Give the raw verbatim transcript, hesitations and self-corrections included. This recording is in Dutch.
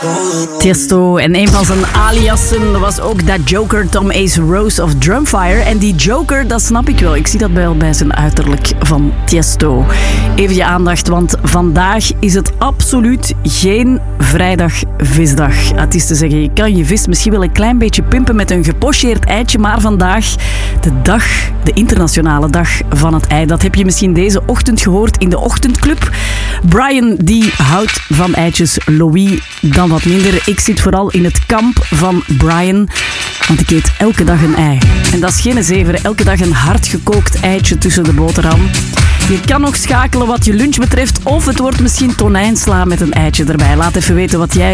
Tiesto en een van zijn aliasen was ook dat Joker, Tom Ace Rose of Drumfire. En die Joker, dat snap ik wel. Ik zie dat wel bij zijn uiterlijk van Tiesto. Even je aandacht, want vandaag is het absoluut geen vrijdag-visdag. Het is te zeggen, je kan je vis misschien wel een klein beetje pimpen met een gepocheerd eitje, maar vandaag de dag, de internationale dag van het ei. Dat heb je misschien deze ochtend gehoord in de ochtendclub. Brian, die houdt van eitjes. Louis dan wat minder. Ik zit vooral in het kamp van Brian, want ik eet elke dag een ei. En dat is geen zever. Elke dag een hardgekookt eitje tussen de boterham. Je kan nog schakelen wat je lunch betreft, of het wordt misschien tonijnsla met een eitje erbij. Laat even weten wat jij